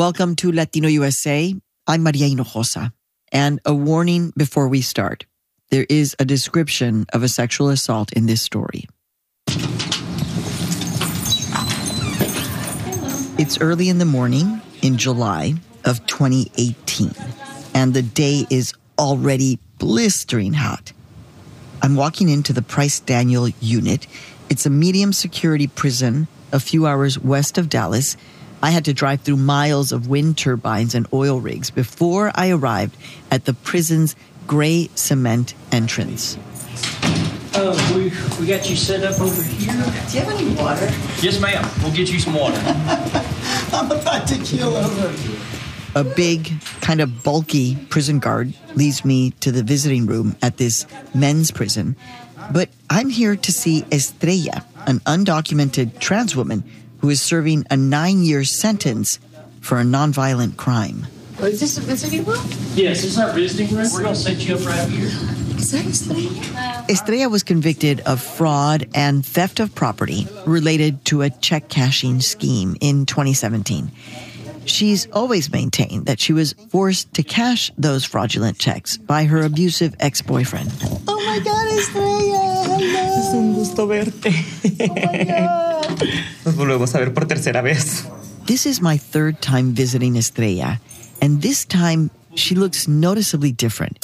Welcome to Latino USA. I'm Maria Hinojosa. And a warning before we start. There is a description of a sexual assault in this story. It's early in the morning in July of 2018, and the day is already blistering hot. I'm walking into the Price Daniel unit. It's a medium security prison a few hours west of Dallas. I had to drive through miles of wind turbines and oil rigs before I arrived at the prison's gray cement entrance. We got you set up over here. Do you have any water? Yes, ma'am. We'll get you some water. I'm about to keel over. A big, kind of bulky prison guard leads me to the visiting room at this men's prison. But I'm here to see Estrella, an undocumented trans woman who is serving a 9-year sentence for a nonviolent crime. Is this a visiting room? Yes, this is our visiting room. We're going to set you up right here. Is that Estrella? Estrella was convicted of fraud and theft of property related to a check cashing scheme in 2017. She's always maintained that she was forced to cash those fraudulent checks by her abusive ex-boyfriend. Oh my God, Estrella! Hello! Es un gusto verte. Oh my God! Nos volvemos a ver por tercera vez. This is my third time visiting Estrella, and this time she looks noticeably different.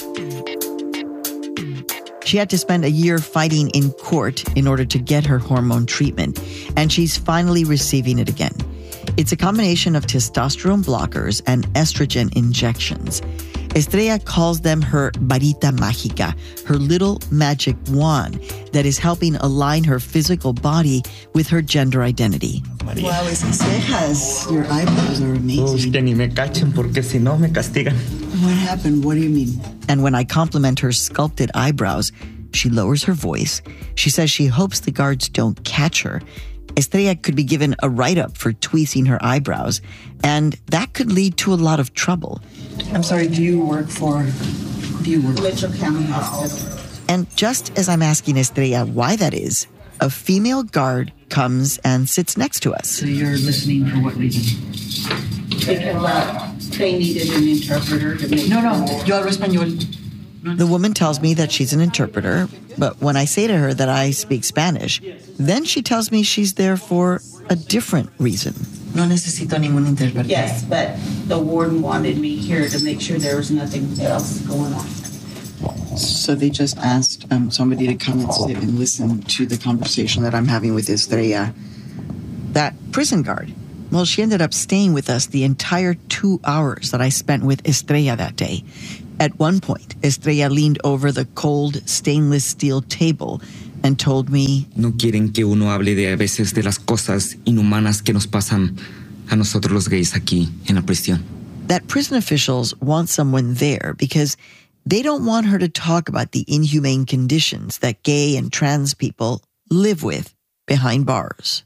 She had to spend a year fighting in court in order to get her hormone treatment, and she's finally receiving it again. It's a combination of testosterone blockers and estrogen injections. Estrella calls them her varita mágica, her little magic wand that is helping align her physical body with her gender identity. Wow, esas cejas. Your eyebrows are amazing. Que ni me cachen porque si no me castigan. What happened? What do you mean? And when I compliment her sculpted eyebrows, she lowers her voice. She says she hopes the guards don't catch her. Estrella could be given a write-up for tweezing her eyebrows, and that could lead to a lot of trouble. I'm sorry, do you work Mitchell County Hospital? And just as I'm asking Estrella why that is, a female guard comes and sits next to us. So you're listening for what reason? Because they needed an interpreter to make... No, yo hablo español. The woman tells me that she's an interpreter, but when I say to her that I speak Spanish, then she tells me she's there for a different reason. No necesito ningún intérprete. Yes, but the warden wanted me here to make sure there was nothing else going on. So they just asked somebody to come and sit and listen to the conversation that I'm having with Estrella. That prison guard, well, she ended up staying with us the entire 2 hours that I spent with Estrella that day. At one point, Estrella leaned over the cold stainless steel table and told me, No quieren que uno hable de a veces de las cosas inhumanas que nos pasan a nosotros los gays aquí en la prisión. That prison officials want someone there because they don't want her to talk about the inhumane conditions that gay and trans people live with behind bars.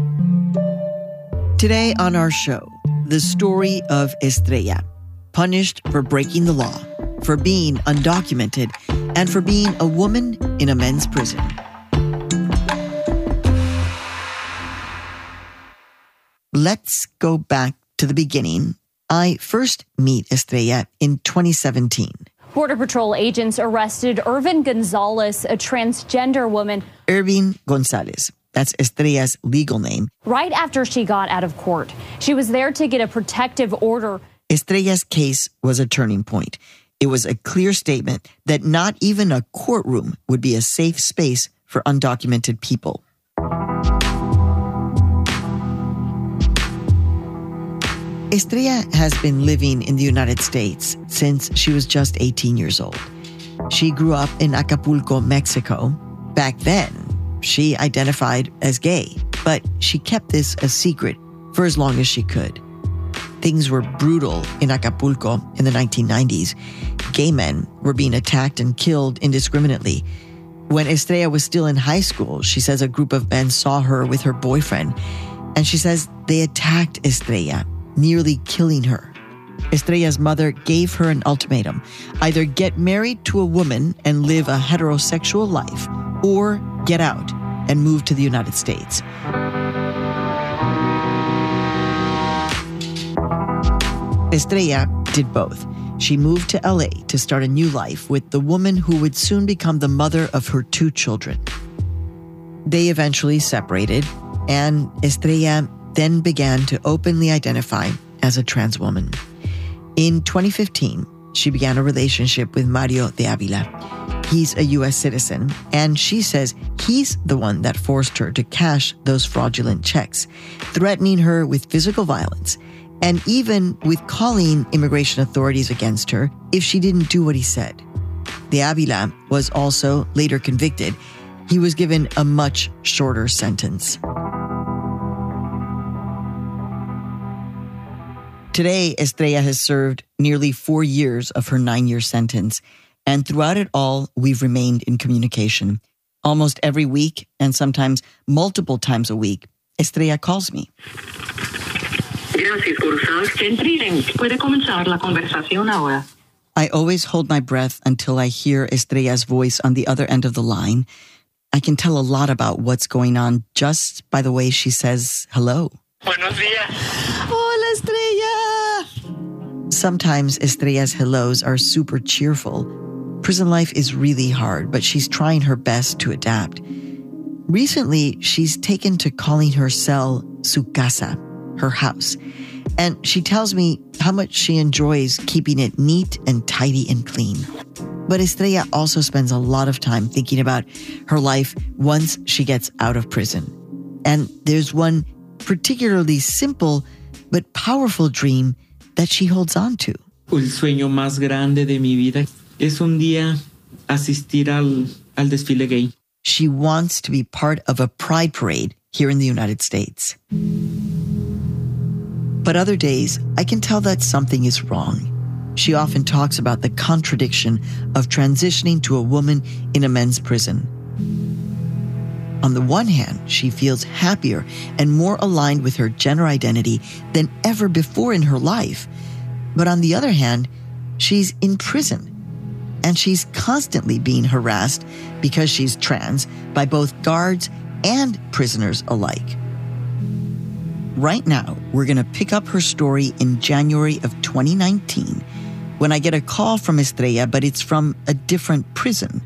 Today on our show, the story of Estrella, punished for breaking the law, for being undocumented, and for being a woman in a men's prison. Let's go back to the beginning. I first meet Estrella in 2017. Border Patrol agents arrested Irvin Gonzalez, a transgender woman. Irvin Gonzalez. That's Estrella's legal name. Right after she got out of court. She was there to get a protective order. Estrella's case was a turning point. It was a clear statement that not even a courtroom would be a safe space for undocumented people. Estrella has been living in the United States since she was just 18 years old. She grew up in Acapulco, Mexico. Back then, she identified as gay, but she kept this a secret for as long as she could. Things were brutal in Acapulco in the 1990s. Gay men were being attacked and killed indiscriminately. When Estrella was still in high school, she says a group of men saw her with her boyfriend, and she says they attacked Estrella, nearly killing her. Estrella's mother gave her an ultimatum: either get married to a woman and live a heterosexual life, or get out and move to the United States. Estrella did both. She moved to LA to start a new life with the woman who would soon become the mother of her 2 children. They eventually separated, and Estrella then began to openly identify as a trans woman. In 2015, she began a relationship with Mario de Avila. He's a U.S. citizen, and she says he's the one that forced her to cash those fraudulent checks, threatening her with physical violence, and even with calling immigration authorities against her if she didn't do what he said. De Avila was also later convicted. He was given a much shorter sentence. Today, Estrella has served nearly 4 years of her 9-year sentence, and throughout it all, we've remained in communication. Almost every week, and sometimes multiple times a week, Estrella calls me. Gracias por usar Entry Link. Puede comenzar la conversación ahora. I always hold my breath until I hear Estrella's voice on the other end of the line. I can tell a lot about what's going on just by the way she says hello. Buenos días. Hola, Estrella! Sometimes Estrella's hellos are super cheerful. Prison life is really hard, but she's trying her best to adapt. Recently, she's taken to calling her cell su casa, her house. And she tells me how much she enjoys keeping it neat and tidy and clean. But Estrella also spends a lot of time thinking about her life once she gets out of prison. And there's one particularly simple but powerful dream that she holds on to. El sueño más grande de mi vida es un día asistir al desfile gay. She wants to be part of a pride parade here in the United States. But other days, I can tell that something is wrong. She often talks about the contradiction of transitioning to a woman in a men's prison. On the one hand, she feels happier and more aligned with her gender identity than ever before in her life. But on the other hand, she's in prison, and she's constantly being harassed because she's trans by both guards and prisoners alike. Right now, we're going to pick up her story in January of 2019 when I get a call from Estrella, but it's from a different prison.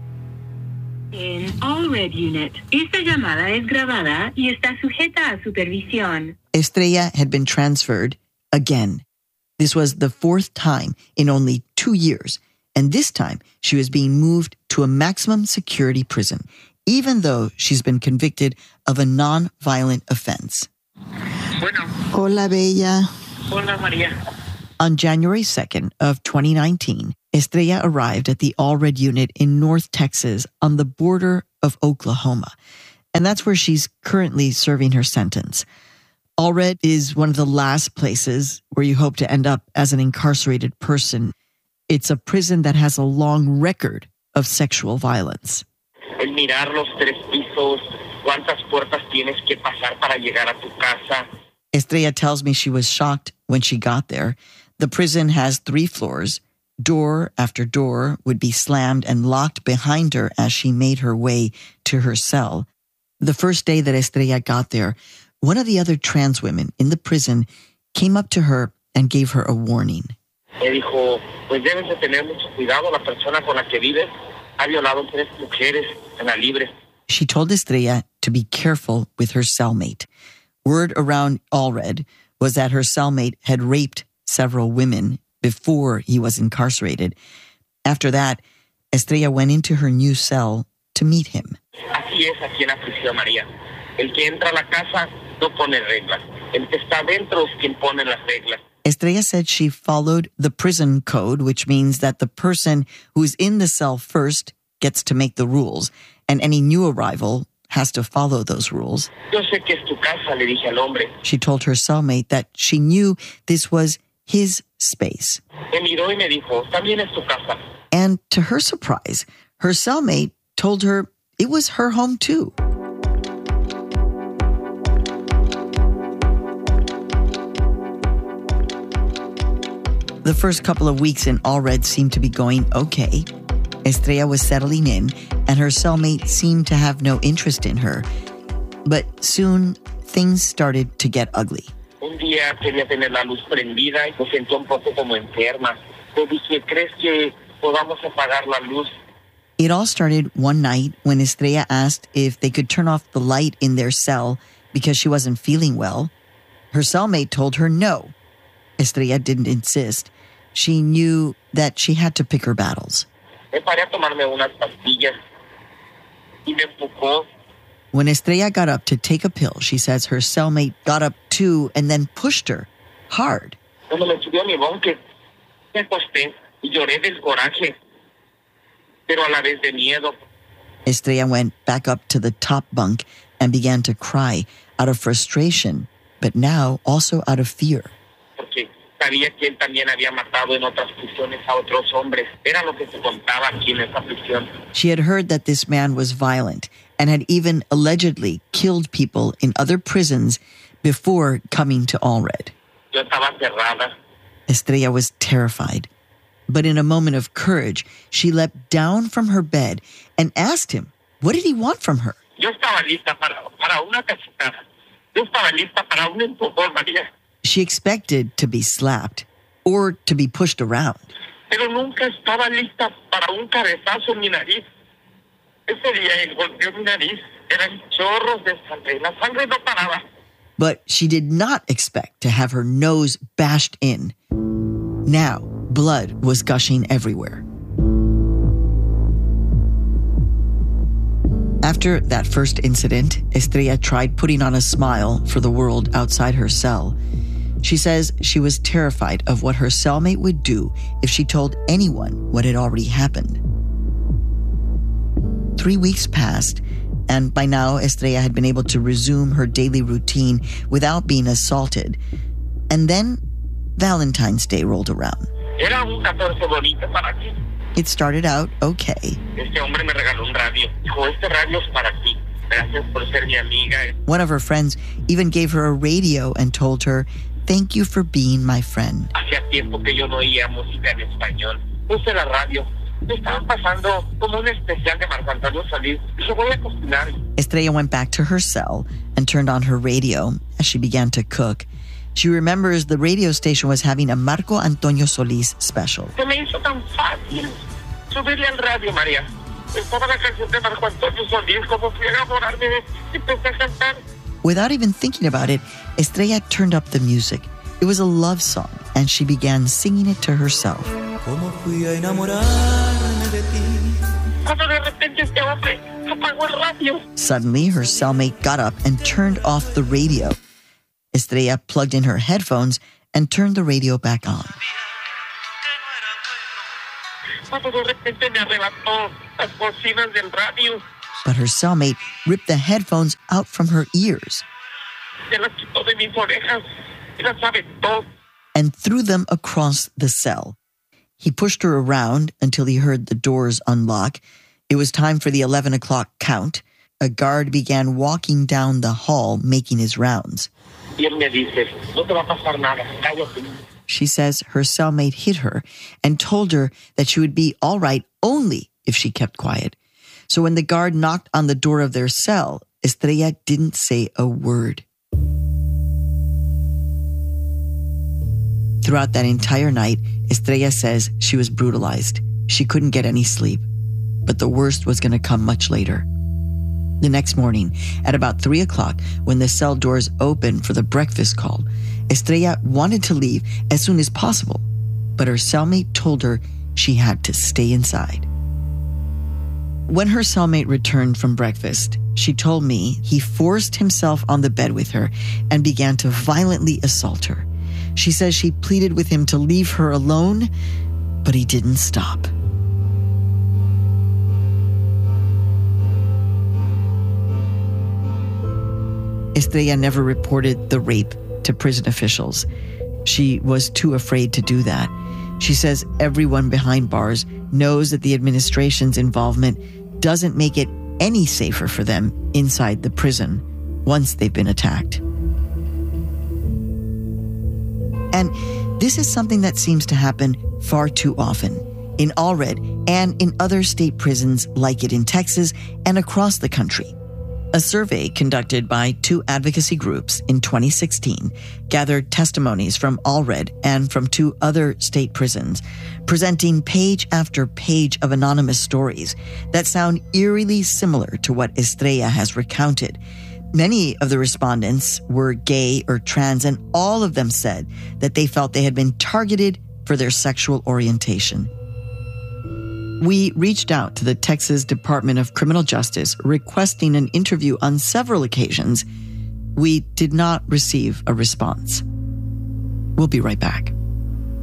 En All Red Unit, esta llamada es grabada y está sujeta a supervisión. Estrella had been transferred again. This was the 4th time in only 2 years, and this time she was being moved to a maximum security prison, even though she's been convicted of a non-violent offense. Bueno. Hola, Bella. Hola, María. On January 2nd of 2019, Estrella arrived at the All Red Unit in North Texas on the border of Oklahoma. And that's where she's currently serving her sentence. All Red is one of the last places where you hope to end up as an incarcerated person. It's a prison that has a long record of sexual violence. El mirar los 3 pisos, cuántas puertas tienes que pasar para llegar a tu casa. Estrella tells me she was shocked when she got there. The prison has 3 floors. Door after door would be slammed and locked behind her as she made her way to her cell. The first day that Estrella got there, one of the other trans women in the prison came up to her and gave her a warning. Me dijo, pues debes de tener mucho cuidado, la persona con la que vives ha violado 3 mujeres en la libre. She told Estrella to be careful with her cellmate. Word around All Red was that her cellmate had raped several women before he was incarcerated. After that, Estrella went into her new cell to meet him. Así es aquí en la prisión, María. El que entra a la casa no pone reglas. El que está dentro es quien pone las reglas. Estrella said she followed the prison code, which means that the person who's in the cell first gets to make the rules, and any new arrival has to follow those rules. Yo sé que es tu casa, le dije al hombre. She told her cellmate that she knew this was his space. Me miró y me dijo, también es tu casa. And to her surprise, her cellmate told her it was her home too. The first couple of weeks in All Red seemed to be going okay. Estrella was settling in, and her cellmate seemed to have no interest in her. But soon, things started to get ugly. Un día quería tener la luz prendida y me sentía un poco como enferma. Le dije, ¿crees que podamos apagar la luz? It all started one night when Estrella asked if they could turn off the light in their cell because she wasn't feeling well. Her cellmate told her no. Estrella didn't insist. She knew that she had to pick her battles. Me paré a tomarme unas pastillas y me empujó. When Estrella got up to take a pill, she says her cellmate got up too and then pushed her hard. Cuando me subió a mi búnker, me acosté y lloré del coraje, pero a la vez de miedo. Estrella went back up to the top bunk and began to cry out of frustration, but now also out of fear. Porque sabía que él también había matado en otras prisiones a otros hombres. Era lo que se contaba aquí en esta prisión. She had heard that this man was violent and had even allegedly killed people in other prisons before coming to Allred. Yo estaba cerrada. Estrella was terrified. But in a moment of courage, she leapt down from her bed and asked him, what did he want from her? Yo estaba lista para una cachetada. Yo estaba lista para un empujón, María. She expected to be slapped or to be pushed around. Pero nunca estaba lista para un cabezazo en mi nariz. Ese día él golpeó mi nariz. Eran chorros de sangre. La sangre no paraba. But she did not expect to have her nose bashed in. Now, blood was gushing everywhere. After that first incident, Estrella tried putting on a smile for the world outside her cell. She says she was terrified of what her cellmate would do if she told anyone what had already happened. 3 weeks passed, and by now Estrella had been able to resume her daily routine without being assaulted. And then Valentine's Day rolled around. Era un 14 bonito para ti. It started out okay. Este hombre me regaló un radio. Dijo, este radio es para ti. Gracias por ser mi amiga. One of her friends even gave her a radio and told her, thank you for being my friend. Hacía tiempo que yo no oía música en español. Puse la radio. Me estaban pasando como un especial de Marco Antonio Solís. Dije, voy a cocinar. Estrella went back to her cell and turned on her radio as she began to cook. She remembers the radio station was having a Marco Antonio Solís special. Se me hizo tan fácil subirle al radio, María. Estaba la canción de Marco Antonio Solís, como fui a enamorarme y empecé a cantar. Without even thinking about it, Estrella turned up the music. It was a love song, and she began singing it to herself. Cuando de repente este hombre apagó el radio. Suddenly, her cellmate got up and turned off the radio. Estrella plugged in her headphones and turned the radio back on. Cuando de repente me arrebató las bocinas del radio. But her cellmate ripped the headphones out from her ears Se las quitó de mis orejas y las aventó. and threw them across the cell. He pushed her around until he heard the doors unlock. It was time for the 11 o'clock count. A guard began walking down the hall, making his rounds. Y él me dice, no te va a pasar nada, cállate. She says her cellmate hit her and told her that she would be all right only if she kept quiet. So when the guard knocked on the door of their cell, Estrella didn't say a word. Throughout that entire night, Estrella says she was brutalized. She couldn't get any sleep. But the worst was going to come much later. The next morning, at about 3 o'clock, when the cell doors opened for the breakfast call, Estrella wanted to leave as soon as possible, but her cellmate told her she had to stay inside. When her cellmate returned from breakfast, she told me he forced himself on the bed with her and began to violently assault her. She says she pleaded with him to leave her alone, but he didn't stop. Estrella never reported the rape to prison officials. She was too afraid to do that. She says everyone behind bars knows that the administration's involvement doesn't make it any safer for them inside the prison once they've been attacked. And this is something that seems to happen far too often in Allred and in other state prisons like it in Texas and across the country. A survey conducted by 2 advocacy groups in 2016 gathered testimonies from Allred and from 2 other state prisons, presenting page after page of anonymous stories that sound eerily similar to what Estrella has recounted. Many of the respondents were gay or trans, and all of them said that they felt they had been targeted for their sexual orientation. We reached out to the Texas Department of Criminal Justice requesting an interview on several occasions. We did not receive a response. We'll be right back.